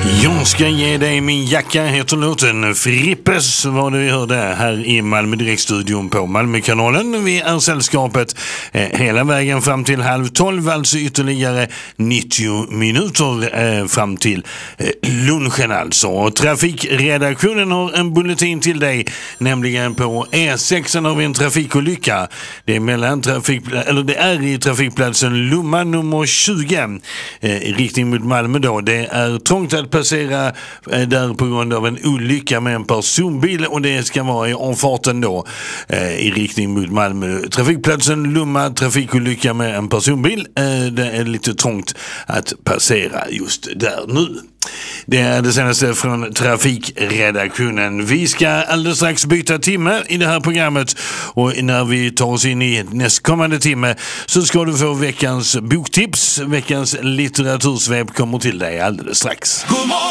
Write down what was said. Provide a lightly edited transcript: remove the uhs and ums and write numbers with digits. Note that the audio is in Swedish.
Jag ska ge dig min jacka heter låten. Frippes var det vi hörde här i Malmö Direktstudion på Malmökanalen. Vi är sällskapet hela vägen fram till 11:30, alltså ytterligare 90 minuter fram till lunchen alltså. Och trafikredaktionen har en bulletin till dig, nämligen på E6 har vi en trafikolycka. Det är det är i trafikplatsen Lomma nummer 20 i riktning mot Malmö då. Det är trångt att passera där på grund av en olycka med en personbil, och det ska vara i omfarten då i riktning mot Malmö. Trafikplatsen Lomma, trafikolycka med en personbil. Det är lite trångt att passera just där nu. Det är det senaste från trafikredaktionen. Vi ska alldeles strax byta timme i det här programmet, och när vi tar oss in i nästkommande timme så ska du få veckans boktips. Veckans litteratursvep kommer till dig alldeles strax.